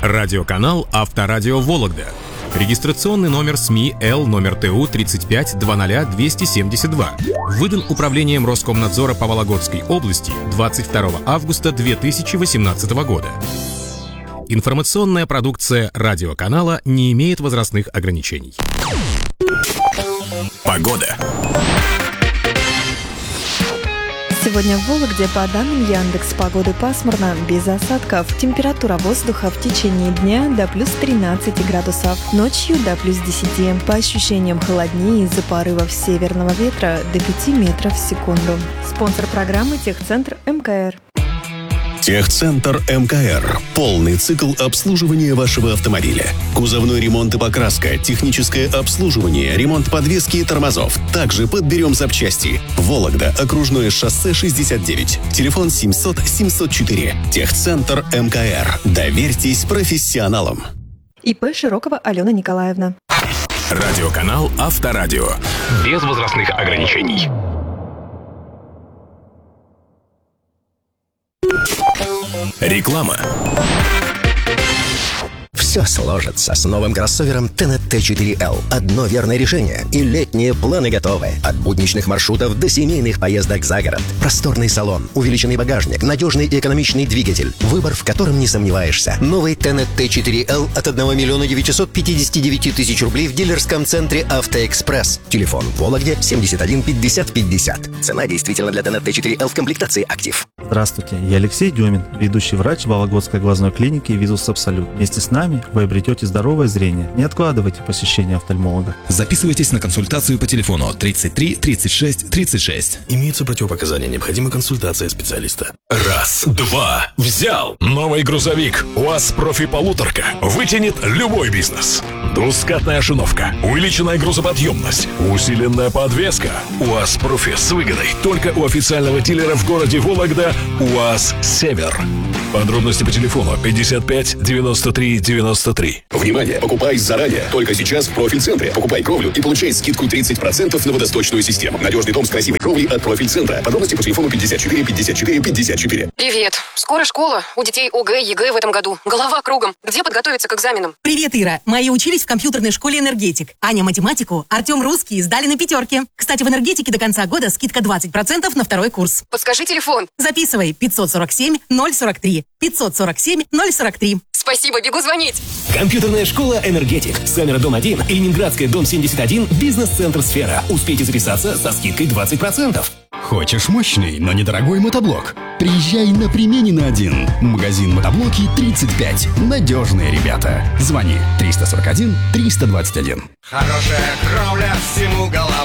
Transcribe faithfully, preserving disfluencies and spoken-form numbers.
Радиоканал «Авторадио Вологда». Регистрационный номер СМИ Л номер Т У тридцать пять двадцать двести семьдесят два. Выдан Управлением Роскомнадзора по Вологодской области двадцать второго августа две тысячи восемнадцатого года. Информационная продукция радиоканала не имеет возрастных ограничений. Погода. Сегодня в Вологде по данным Яндекс.Погоды пасмурно, без осадков. Температура воздуха в течение дня до плюс тринадцати градусов, ночью до плюс десяти. По ощущениям холоднее из-за порывов северного ветра до пяти метров в секунду. Спонсор программы «Техцентр М К Р». Техцентр М К Р. Полный цикл обслуживания вашего автомобиля. Кузовной ремонт и покраска, техническое обслуживание, ремонт подвески и тормозов. Также подберем запчасти. Вологда, окружное шоссе шестьдесят девять. Телефон семьсот семьсот четыре. Техцентр М К Р. Доверьтесь профессионалам. И П Широкова Алена Николаевна. Радиоканал «Авторадио». Без возрастных ограничений. Реклама. Все сложится с новым кроссовером Т Н Т четыре Л. Одно верное решение, и летние планы готовы. От будничных маршрутов до семейных поездок за город. Просторный салон, увеличенный багажник, надежный и экономичный двигатель. Выбор, в котором не сомневаешься. Новый Т Н Т четыре Л от одного миллиона девятисот пятидесяти девяти тысяч рублей в дилерском центре «Автоэкспресс». Телефон в Вологде семьдесят один пятьдесят пятьдесят. Цена действительно для Т Н Т четыре Л в комплектации «Актив». Здравствуйте, я Алексей Дюмин, ведущий врач Вологодской глазной клиники «Визус Абсолют». Вместе с нами вы обретете здоровое зрение. Не откладывайте посещение офтальмолога. Записывайтесь на консультацию по телефону тридцать три тридцать шесть тридцать шесть. Имеются противопоказания, необходима консультация специалиста. Раз, два, взял. Новый грузовик УАЗ Профи Полуторка вытянет любой бизнес. Двускатная шиновка, увеличенная грузоподъемность, усиленная подвеска. УАЗ Профи с выгодой только у официального дилера в городе Вологда УАЗ Север. Подробности по телефону пятьдесят пять девяносто три девяносто три. Внимание! Покупай заранее. Только сейчас в Профильцентре. Покупай кровлю и получай скидку тридцать процентов на водосточную систему. Надежный дом с красивой кровлей от Профильцентра. Подробности по телефону пятьдесят четыре пятьдесят четыре пятьдесят четыре. Привет. Скоро школа. У детей О Г, Е Г в этом году. Голова кругом. Где подготовиться к экзаменам? Привет, Ира. Мои учились в компьютерной школе «Энергетик». Аня математику, Артем русский сдали на пятерке. Кстати, в «Энергетике» до конца года скидка двадцать процентов на второй курс. Подскажи телефон. Записывай пятьсот сорок семь ноль сорок три. пятьсот сорок семь ноль сорок три. Спасибо, бегу звонить. Компьютерная школа «Энергетик». Север, дом один, Ленинградская, дом семьдесят один, бизнес-центр «Сфера». Успейте записаться со скидкой двадцать процентов. Хочешь мощный, но недорогой мотоблок? Приезжай на Применина один. Магазин мотоблоки тридцать пять. Надежные ребята. Звони триста сорок один триста двадцать один. Хорошая кровля всему голова.